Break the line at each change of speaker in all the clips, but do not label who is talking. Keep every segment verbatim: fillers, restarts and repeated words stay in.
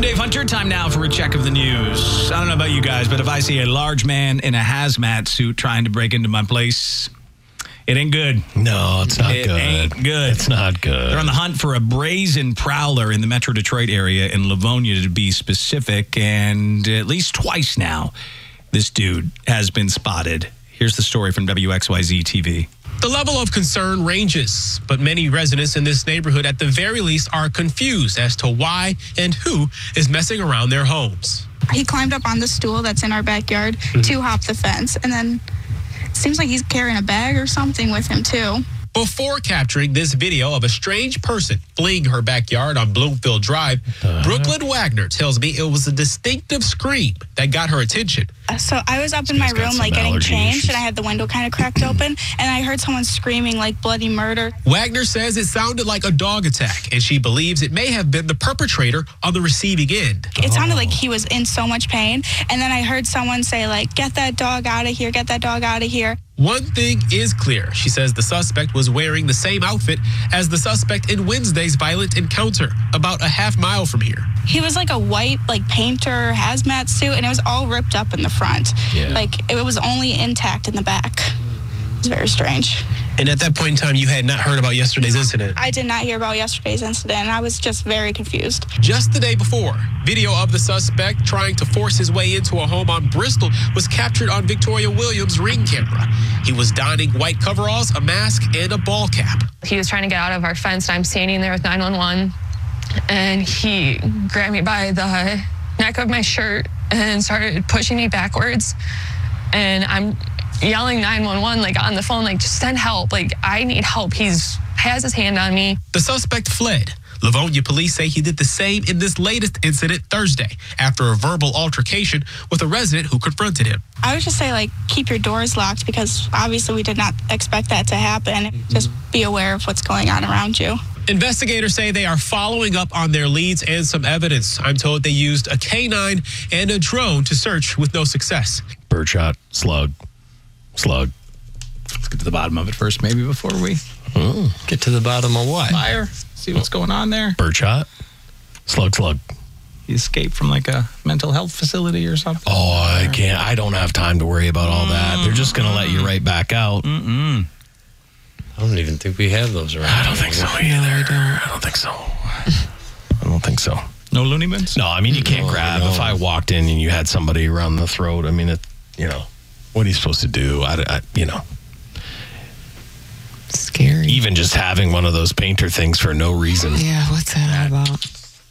Dave Hunter. Time now for a check of the news. I don't know about you guys, but if I see a large man in a hazmat suit trying to break into my place, it ain't good.
No, it's not
it
good.
It ain't good.
It's not good.
They're on the hunt for a brazen prowler in the Metro Detroit area in Livonia, to be specific, and at least twice now, this dude has been spotted. Here's the story from W X Y Z T V.
The level of concern ranges, but many residents in this neighborhood at the very least are confused as to why and who is messing around their homes.
He climbed up on the stool that's in our backyard mm-hmm. to hop the fence, and then it seems like he's carrying a bag or something with him too.
Before capturing this video of a strange person fleeing her backyard on Bloomfield Drive, uh-huh. Brooklyn Wagner tells me it was a distinctive scream that got her attention.
So I was up in my room, like, getting changed, issues. and I had the window kind of cracked open, and I heard someone screaming, like, bloody murder.
Wagner says it sounded like a dog attack, and she believes it may have been the perpetrator on the receiving end.
It oh. sounded like he was in so much pain, and then I heard someone say, like, get that dog out of here, get that dog out of here.
One thing is clear. She says the suspect was wearing the same outfit as the suspect in Wednesday's violent encounter, about a half mile from here.
He was like a white, like, painter hazmat suit, and it was all ripped up in the front. Yeah. Like, it was only intact in the back. It was very strange.
And at that point in time, you had not heard about yesterday's incident?
I did not hear about yesterday's incident, and I was just very confused.
Just the day before, video of the suspect trying to force his way into a home on Bristol was captured on Victoria Williams' Ring camera. He was donning white coveralls, a mask, and a ball cap.
He was trying to get out of our fence, and I'm standing there with nine one one, and he grabbed me by the neck of my shirt and started pushing me backwards. And I'm yelling nine one one, like, on the phone, like, just send help. Like, I need help. He's has his hand on me.
The suspect fled. Livonia police say he did the same in this latest incident Thursday after a verbal altercation with a resident who confronted him.
I would just say, like, keep your doors locked, because obviously we did not expect that to happen. Just be aware of what's going on around you.
Investigators say they are following up on their leads and some evidence. I'm told they used a K nine and a drone to search with no success.
Birdshot, slug, slug.
Let's get to the bottom of it first, maybe, before we
oh. Get to the bottom of what?
Fire. See what's going on there.
Birdshot, slug, slug.
He escaped from, like, a mental health facility or something.
Oh, I can't. I don't have time to worry about all that. They're just going to let you right back out.
Mm-mm.
I don't even think we have those around.
I don't think so either. I don't think so. I don't think so.
No loony bins?
No, I mean, you can't
no,
grab.
no.
If I walked in and you had somebody around the throat, I mean, it, you know, what are you supposed to do? I, I, you know.
Scary.
Even just having one of those painter things for no reason.
Yeah, what's that all about?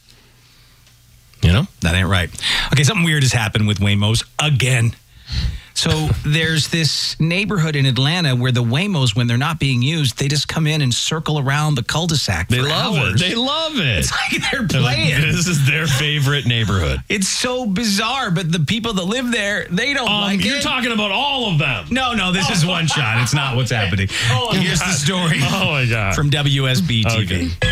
You know?
That ain't right. Okay, something weird has happened with Waymos again. So there's this neighborhood in Atlanta where the Waymos, when they're not being used, they just come in and circle around the cul-de-sac for
They love
hours.
it. They love it.
It's like they're
They're like,
playing.
this is their favorite neighborhood.
It's so bizarre, but the people that live there, they don't
Um,
like
you're
it.
talking about all of them.
No, no, this is one shot. It's not what's happening.
Oh, my
Here's
God.
the story
Oh, my God.
from W S B T V.
Okay.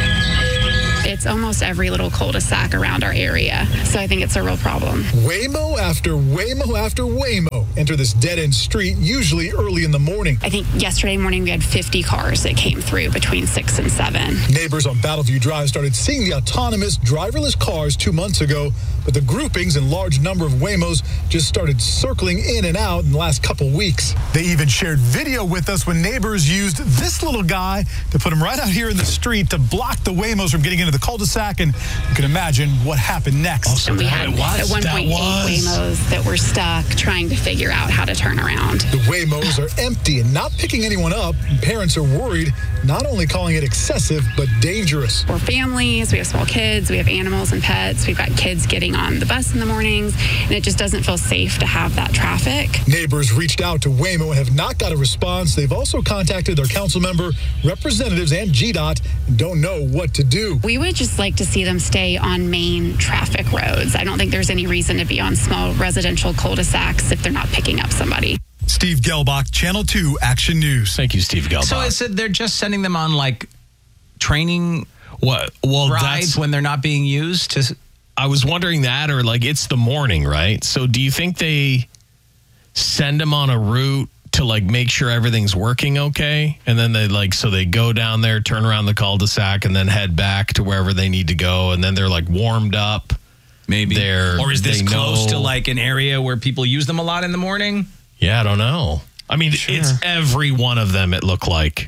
It's almost every little cul-de-sac around our area, so I think it's a real problem.
Waymo after Waymo after Waymo enter this dead-end street, usually early in the morning.
I think yesterday morning we had fifty cars that came through between six and seven.
Neighbors on Battleview Drive started seeing the autonomous, driverless cars two months ago, but the groupings and large number of Waymos just started circling in and out in the last couple weeks. They even shared video with us when neighbors used this little guy to put him right out here in the street to block the Waymos from getting into the cul-de-sac, and you can imagine what happened next.
Oh, so
And we
that
had
was,
at one point eight Waymos that were stuck trying to figure out how to turn around.
The Waymos are empty and not picking anyone up. Parents are worried, not only calling it excessive, but dangerous.
We're families, we have small kids, we have animals and pets, we've got kids getting on the bus in the mornings, and it just doesn't feel safe to have that traffic.
Neighbors reached out to Waymo and have not got a response. They've also contacted their council member, representatives, and G DOT and don't know what to do.
We would just like to see them stay on main traffic roads. I don't think there's any reason to be on small residential cul-de-sacs if they're not picking up somebody.
Steve Gelbach, Channel two Action News.
Thank you, Steve Gelbach.
So it said they're just sending them on, like, training
what? Well,
rides
that's
when they're not being used to...
I was wondering that, or like it's the morning, right? So do you think they send them on a route to like make sure everything's working okay? And then they like, so they go down there, turn around the cul-de-sac and then head back to wherever they need to go. And then they're like warmed up
Maybe.
They're,
or is this
they
close
know,
to like an area where people use them a lot in the morning?
Yeah, I don't know. I mean,
Sure.
it's every one of them, it looked like.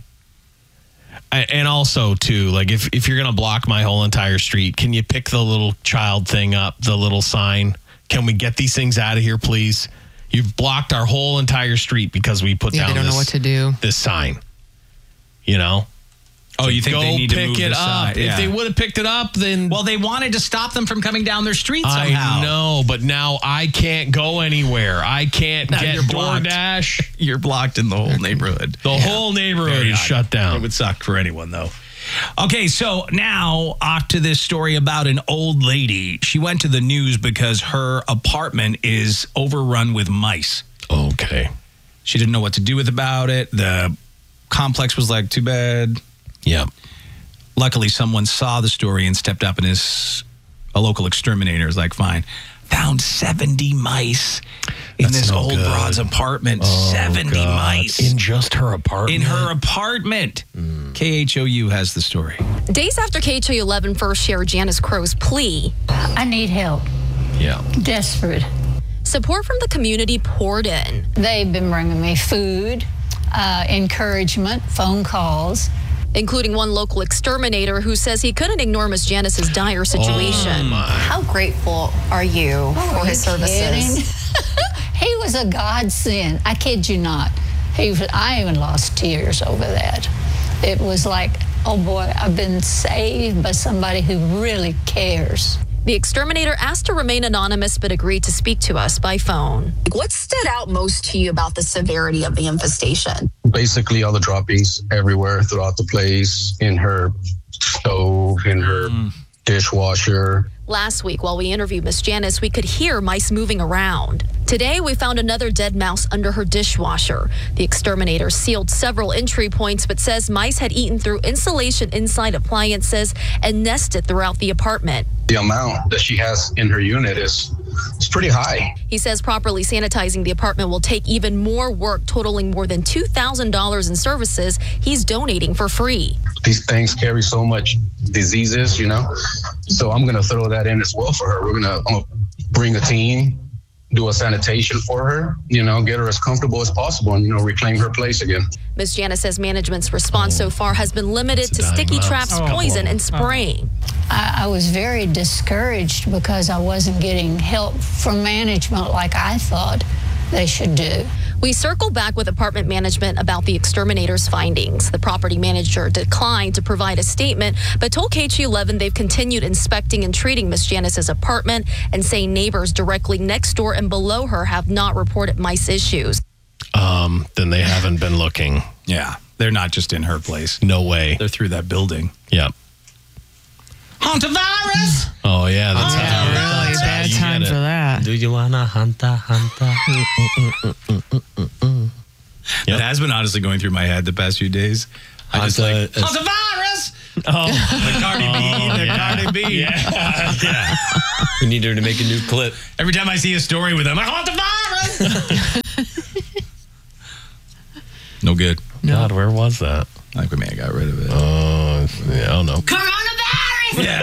I, and also, too, like if, if you're going to block my whole entire street, can you pick the little child thing up, the little sign? Can we get these things out of here, please? You've blocked our whole entire street because we put
Yeah,
down
they don't
this,
know what to do.
this sign. You know?
Oh, you think
Go
they need to
pick
move
it
the
up.
side?
If
Yeah.
they would have picked it up, then...
Well, they wanted to stop them from coming down their street somehow.
I know, but now I can't go anywhere. I can't
Now
get
you're blocked.
DoorDash.
You're blocked in the whole neighborhood.
The whole neighborhood
Very
is
odd.
shut down.
It would suck for anyone, though. Okay, so now off to this story about an old lady. She went to the news because her apartment is overrun with mice.
Okay.
She didn't know what to do with about it. The complex was like, too bad.
Yeah.
Luckily, someone saw the story and stepped up, and is a local exterminator is like, fine. Found seventy mice in
That's
this
no
old
good.
broad's apartment.
Oh,
seventy
God.
mice.
In just her apartment?
In her apartment. K H O U has the story.
Days after K H O U eleven first shared Janice Crow's plea,
I need help.
Yeah.
Desperate.
support from the community poured in.
They've been bringing me food, uh, encouragement, phone calls.
Including one local exterminator who says he couldn't ignore Miss Janice's dire situation.
Oh
How grateful are you
Oh,
for his
are you
services?
He was a godsend. I kid you not. He was, I even lost tears over that. It was like, oh boy, I've been saved by somebody who really cares.
The exterminator asked to remain anonymous but agreed to speak to us by phone.
What stood out most to you about the severity of the infestation?
Basically, all the droppings everywhere throughout the place, in her stove, in her mm. dishwasher.
Last week, while we interviewed Miss Janice, we could hear mice moving around. Today, we found another dead mouse under her dishwasher. The exterminator sealed several entry points, but says mice had eaten through insulation inside appliances and nested throughout the apartment.
The amount that she has in her unit is, is pretty high.
He says properly sanitizing the apartment will take even more work, totaling more than two thousand dollars in services he's donating for free.
These things carry so much diseases, you know, so I'm going to throw that in as well for her. We're going to bring a team, do a sanitation for her, you know, get her as comfortable as possible and, you know, reclaim her place again.
Miz Janice says management's response so far has been limited to sticky traps,
Oh.
poison, and spraying.
I, I was very discouraged because I wasn't getting help from management like I thought they should do.
We circled back with apartment management about the exterminator's findings. The property manager declined to provide a statement, but told K H O U eleven they've continued inspecting and treating Miss Janice's apartment and say neighbors directly next door and below her have not reported mice issues.
Um, then they haven't been looking.
Yeah, they're not just in her place.
No way.
They're through that building.
Yep.
Hantavirus!
Oh, yeah. That's
Oh,
how,
really
that's how
bad
you
time
get
for
it.
that.
Do you wanna hunta hunta?
That has been honestly going through my head the past few days. I just like,
Hunta is-
Hantavirus!
Oh,
The Cardi B, the
yeah.
Cardi B.
Yeah. yeah.
We need her to make a new clip.
Every time I see a story with them, I'm like, Hantavirus! No good.
God, where was that?
I think we may have got rid of it.
Oh, yeah, I don't know.
Coronavirus!
Yeah.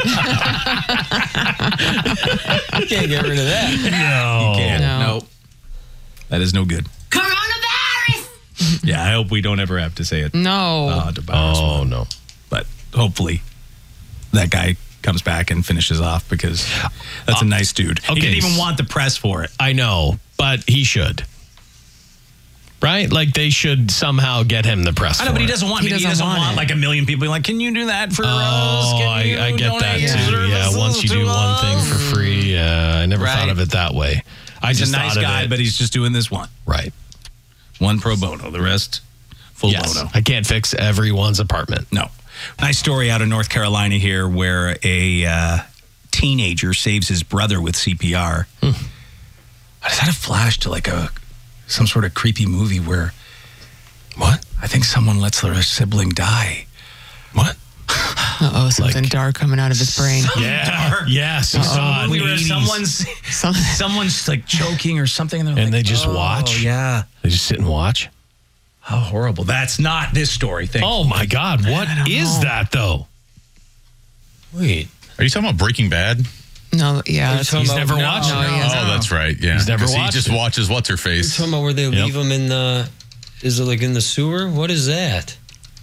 You can't get rid of that.
No.
You can't.
No.
Nope. That is no good.
Coronavirus!
Yeah, I hope we don't ever have to say it.
No.
Uh, to Bowers.
Oh, no.
But hopefully that guy comes back and finishes off because that's a nice dude. He
okay.
didn't even want the press for it.
I know, but he should. Right? Like, they should somehow get him the press
I know,
for
but he
it.
doesn't want
He
me. He
doesn't
doesn't
want
want
it.
like a million people being like, can you do that for us?
Oh,
Can
I,
you
I get that
donate
too. Yeah,
services
once you do
to
one thing
us?
for free, uh, I never
Right.
thought of it that way. I
He's
just
a nice
thought of
guy,
it-
but he's just doing this one.
right.
One pro bono. The rest, full
Yes.
bono.
I can't fix everyone's apartment.
No. Nice story out of North Carolina here where a uh, teenager saves his brother with C P R.
Hmm.
Does that a flash to like a some sort of creepy movie where what? I think someone lets their sibling die. What?
Uh-oh, something dark coming out of his brain.
Yeah.
Dark.
Yes. You saw it in the
Where
eighties.
someone's
Some-
someone's like choking or something, and, they're
And
like,
they just
"Oh,
watch?
Yeah.
They just sit and watch.
How horrible! That's not this story. Thank
Oh my God. What is that though?
Wait.
Are you talking about Breaking Bad?
No, yeah.
He's never watched
no,
it.
he hasn't.
Oh, that's right. Yeah.
He's never
'Cause
watched
He just
it.
watches what's her face.
You're talking about where they
Yep.
leave them in the. Is it like in the sewer? What is that?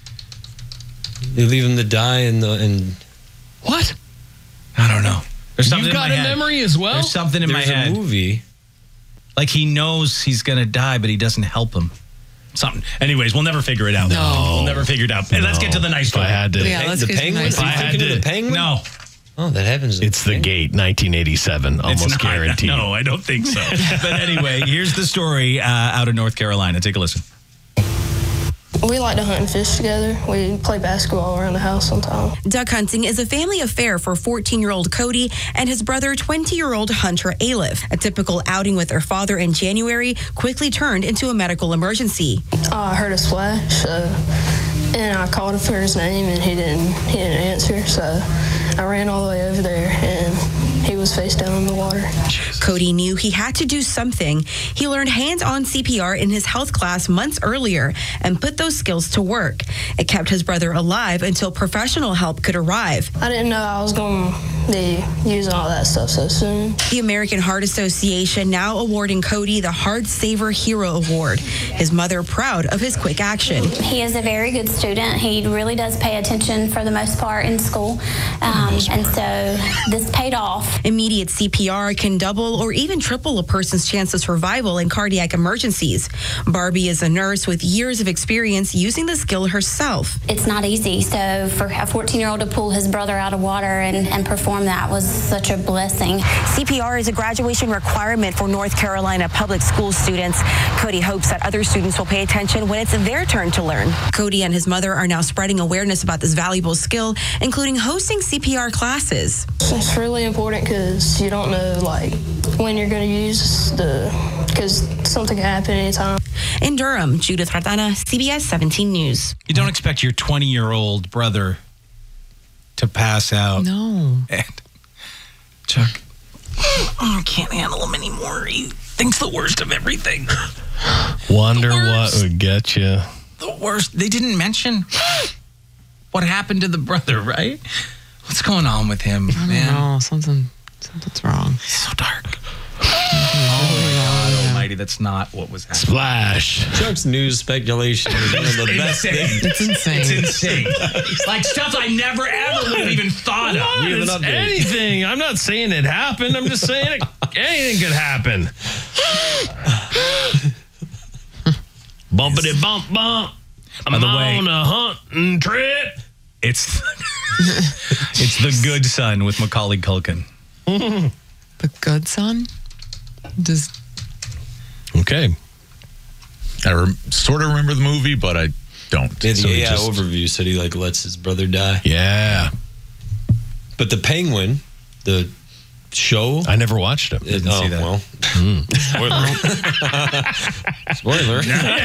They leave them to die in the. In,
What?
I don't know. There's something
You've
in
got
my
a
head.
memory as well?
There's something in
There's
my
a
head.
movie.
Like he knows he's going to die, but he doesn't help him. Something. Anyways, we'll never figure it out.
No.
We'll never figure it out. Hey, let's get to the nice
If I
story.
had to.
Yeah, let's
the
get to the
penguin?
nice
Are you
If I had
thinking of
to-
the penguin?
No.
Oh, that happens. in
It's the
penguin.
Gate, nineteen eighty-seven.
It's
Almost
not.
guaranteed.
No, I don't think so. But anyway, here's the story uh, out of North Carolina. Take a listen.
We like to hunt and fish together. We play basketball around the house sometimes.
Duck hunting is a family affair for fourteen-year-old Cody and his brother, twenty-year-old Hunter Aliff. A typical outing with their father in January quickly turned into a medical emergency.
Uh, I heard a splash, uh, and I called him for his name, and he didn't. He didn't answer. So I ran all the way over there, and he was face down in the water.
Cody knew he had to do something. He learned hands-on C P R in his health class months earlier and put those skills to work. It kept his brother alive until professional help could arrive.
I didn't know I was going to be using all that stuff so soon.
The American Heart Association now awarding Cody the Heart Saver Hero Award. His mother proud of his quick action.
He is a very good student. He really does pay attention for the most part in school. Um, and so this paid off.
Immediate C P R can double or even triple a person's chance of survival in cardiac emergencies. Barbie is a nurse with years of experience using the skill herself.
It's not easy. So for a fourteen-year-old to pull his brother out of water and, and perform that was such a blessing.
C P R is a graduation requirement for North Carolina public school students. Cody hopes that other students will pay attention when it's their turn to learn. Cody and his mother are now spreading awareness about this valuable skill, including hosting C P R classes.
It's really important because you don't know like when you're going to use the because something can happen anytime.
In Durham, Judith Ratana, C B S seventeen News.
You don't expect your twenty-year-old brother to pass out.
No.
And Chuck, I can't handle him anymore. He thinks the worst of everything.
Wonder what would get you.
The worst. They didn't mention what happened to the brother, right? What's going on with him,
I don't
man?
know. Something, something's wrong.
He's so dark. Oh my God Almighty, that's not what was happening.
Splash.
Chuck's news speculation is one of the best things.
It's insane.
It's insane. Like stuff I never ever would have even thought of.
What?
We have an
It's
update.
anything. I'm not saying it happened. I'm just saying it, anything could happen. Bumpity bump bump. I'm
By the way-
on a hunting trip.
It's it's The Good Son with Macaulay Culkin.
The good son? Does
Okay.
I rem- sort of remember the movie, but I don't.
Yeah, the
So he
A I
just-
overview said he like lets his brother die.
Yeah.
But the penguin, the show.
I never watched it.
It,
Didn't
oh,
see that.
well. Spoiler. Spoiler.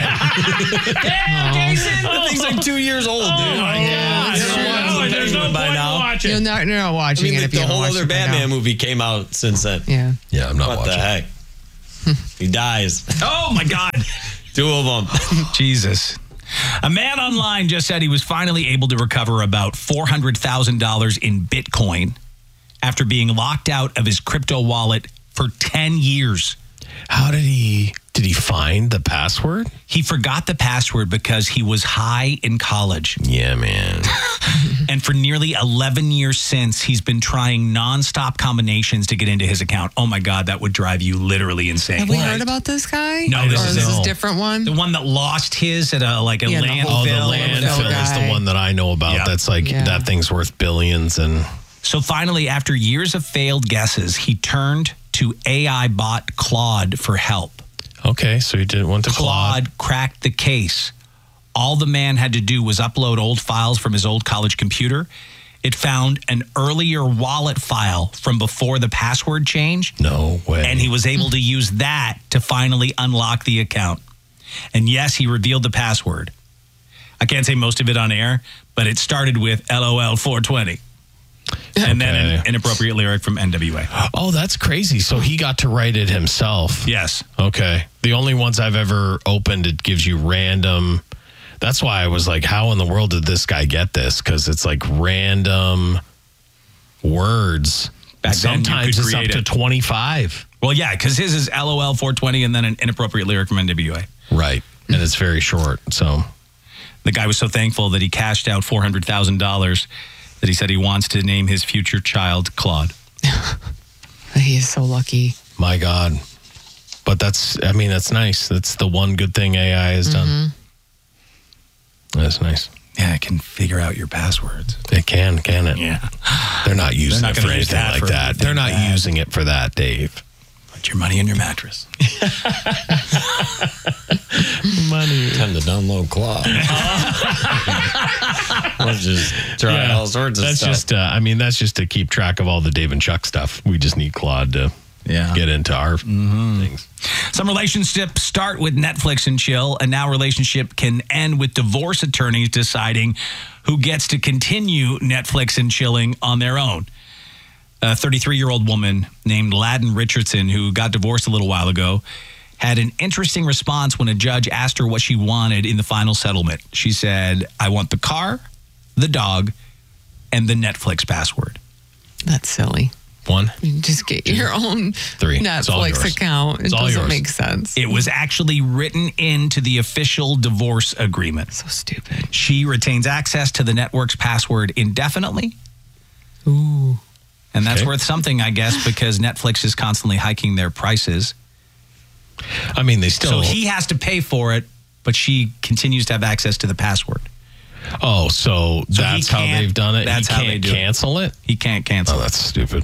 Yeah, Jason.
That thing's like two years old, dude.
Oh my God.
Everyone
No,
knows the
there's no
penguin by
point
now.
watching.
you're not, you're not
I
watching
mean,
it
like,
if you
the
haven't
whole
watched
other
it by
Batman
now.
movie came out since then.
Yeah.
Yeah, I'm not
What
watching.
the heck? He dies.
Oh my God.
Two of them.
Jesus. A man online just said he was finally able to recover about four hundred thousand dollars in Bitcoin after being locked out of his crypto wallet for ten years.
How did he did he find the password?
He forgot the password because he was high in college.
Yeah, man.
And for nearly eleven years since, he's been trying nonstop combinations to get into his account. Oh my God, that would drive you literally insane.
Have we heard about this guy?
No, this
or
is
this
no.
a different one.
The one that lost his at a like a
Yeah, the
landfill.
whole-
Oh, the
landfill
landfill is the
guy.
one that I know about.
Yeah.
That's like
Yeah.
that thing's worth billions and
So finally, after years of failed guesses, he turned to A I bot Claude for help.
okay, so he didn't want to Claude.
Claude cracked the case. All the man had to do was upload old files from his old college computer. It found an earlier wallet file from before the password change.
No way.
And he was able to use that to finally unlock the account. And yes, he revealed the password. I can't say most of it on air, but it started with L O L four twenty. And then
Okay.
an inappropriate lyric from N W A.
Oh, that's crazy. So he got to write it himself.
Yes.
Okay. The only ones I've ever opened, it gives you random. That's why I was like, how in the world did this guy get this? Because it's like random words.
Back then, you
Sometimes
could
it's up
create
to
it.
twenty-five.
Well, yeah, because his is L O L four twenty and then an inappropriate lyric from N W A.
Right. And it's very short. So
the guy was so thankful that he cashed out four hundred thousand dollars that he said he wants to name his future child Claude.
He is so lucky.
My God. But that's, I mean, that's nice. That's the one good thing A I has done.
Mm-hmm.
That's nice.
Yeah, it can figure out your passwords.
It can, can it?
Yeah.
They're not using
They're not
it for
gonna use
anything
that
like
for
that. They're not
anything bad.
using it for that, Dave.
Put your money in your mattress.
Money.
Time to download Claude. We'll just try all sorts of
that's
stuff.
just, uh, I mean, that's just to keep track of all the Dave and Chuck stuff. We just need Claude to
Yeah.
get into our things.
Some relationships start with Netflix and chill, and now relationship can end with divorce attorneys deciding who gets to continue Netflix and chilling on their own. A thirty-three-year-old woman named Ladden Richardson, who got divorced a little while ago, had an interesting response when a judge asked her what she wanted in the final settlement. She said, I want the car, the dog, and the Netflix password.
That's silly.
One.
You just get your own
Three. It's all
Netflix
yours.
account. It
It's all
doesn't
yours.
make sense.
It was actually written into the official divorce agreement.
So stupid.
She retains access to the network's password indefinitely.
Ooh.
And that's
Okay.
worth something, I guess, because Netflix is constantly hiking their prices.
I mean, they still.
So he has to pay for it, but she continues to have access to the password.
Oh, so,
So
that's
he
how
can't-
they've done it?
that's
he
how
can't
they do it.
cancel it?
He can't cancel
Oh,
it.
that's stupid.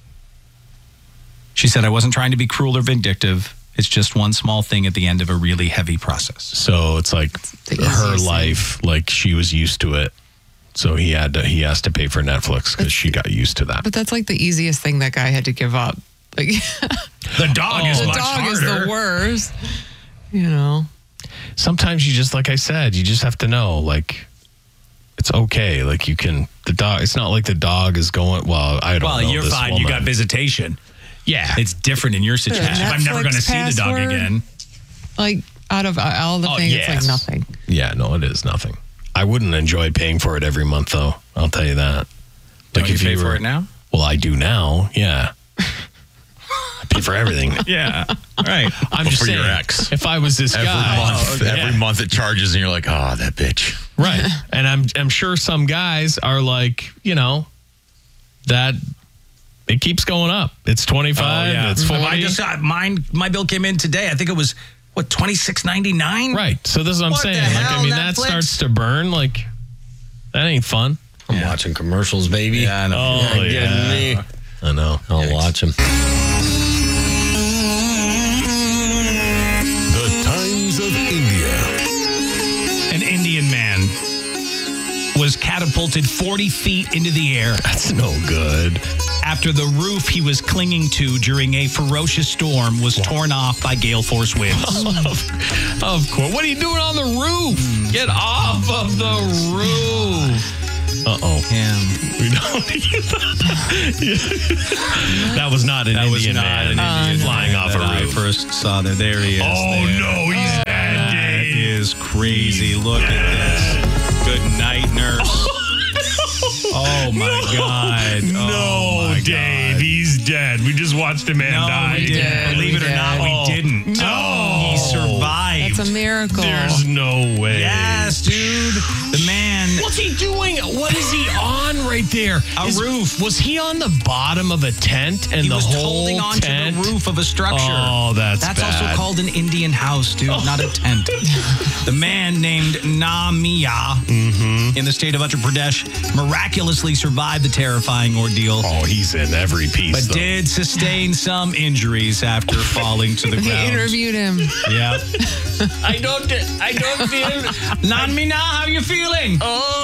She said, I wasn't trying to be cruel or vindictive. It's just one small thing at the end of a really heavy process.
So it's like
the
her
easiest
life, like she was used to it. So he had to, he has to pay for Netflix because she got used to that.
But that's like the easiest thing that guy had to give up. Like
The dog is
the
much
dog is
harder.
the worst. You know.
Sometimes you just, like I said, you just have to know, like, it's okay. Like you can, the dog, it's not like the dog is going, well, I don't
Well,
know.
you're
this
fine. You
woman.
got visitation.
Yeah.
It's different in your situation. If I'm never
Netflix
going to see the dog
password?
again.
Like out of all the
Oh,
things,
yes.
it's like nothing.
Yeah, no, it is nothing. I wouldn't enjoy paying for it every month, though. I'll tell you that.
Don't you pay for it now?
Well, I do now. Yeah, I pay for everything.
Yeah. Right.
I'm
But
just
for
saying,
your ex.
if I was this
Every
guy,
month,
Oh, okay.
every month it charges, and you're like, oh, that bitch.
right? And I'm I'm sure some guys are like, you know, that it keeps going up. It's twenty-five. It's forty.
I just got mine. My bill came in today. I think it was what twenty-six ninety-nine.
Right. So this is what I'm
What the
saying. Like,
hell,
I mean, that
Netflix?
starts to burn. Like, that ain't fun.
I'm watching commercials, baby.
Yeah, I know.
Oh,
You're
yeah.
kidding me?
I know.
I'll watch them.
The Times of India.
An Indian man was catapulted forty feet into the air
That's no good.
after the roof he was clinging to during a ferocious storm was torn off by gale force winds.
of, of course. What are you doing on the roof? Get off of the roof. Uh-oh.
Yeah.
We don't That was not an
That was
Indian
not
man
an Indian
flying
man
off
that
a
I
roof.
first saw there. There he is.
Oh,
there.
no, he's dead,
That
Dave.
is crazy. Look at this. Good night, nurse. Oh, my God. Oh,
No,
my
Dave,
God.
he's dead. We just watched a man
No,
die.
we didn't.
did.
Believe it
We
or not, we
did.
didn't.
No.
He survived.
That's a miracle.
There's no way.
Yes, dude. The man.
What's he doing? What is he on right there?
A
Is-
roof.
Was he on the bottom of a tent and
He
the
was
whole
holding onto
tent?
the roof of a structure.
Oh, that's
That's
bad.
also called an Indian house, dude, not a tent. The man named Namia
Mm-hmm.
in the state of Uttar Pradesh miraculously survived the terrifying ordeal,
Oh, he's in every piece.
but
though.
did sustain some injuries after falling to the
He
ground.
interviewed him.
Yeah.
I don't. I don't feel.
Namina, how you feeling?
Oh,